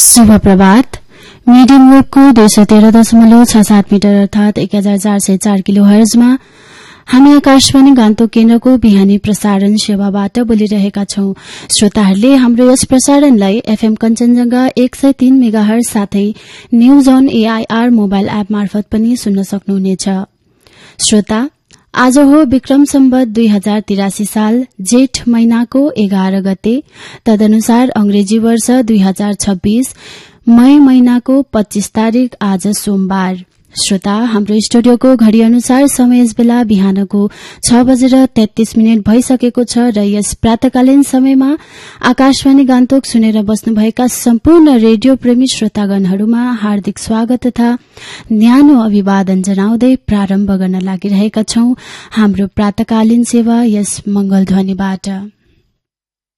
शुभ प्रभात। Medium वेभको 213.67 metre अर्थात 1404 kilo हर्जमा हामी आकाशवाणी गान्तोक केन्द्रको बिहानी प्रसारण सेवाबाट बोलिरहेका छौं। श्रोताहरूले हाम्रो यस प्रसारणलाई एफएम कञ्चनजंघा 103 मेगाहर्ज साथै news on AIR mobile app मार्फत पनि सुन्न सक्नुहुनेछ। श्रोता, आज हो विक्रम सम्वत 2083 साल जेठ महिनाको 11 गते, तदनुसार अंग्रेजी वर्ष 2026 मई महिनाको 25 तारिक आज सोमबार। श्रोता, हाम्रो स्टुडियोको घड़ी अनुसार समय यस बेला बिहानको 6:33 भइसकेको छ र यस प्रातकालीन समयमा आकाशवाणी गान्तोक सुनेर बस्नुभएका सम्पूर्ण रेडियो प्रेमी श्रोतागणहरूमा हार्दिक स्वागत तथा न्यानो अभिवादन जनाउँदै प्रारम्भ गर्न लागिरहेका छौं हाम्रो प्रातकालीन सेवा यस मंगलध्वनिबाट।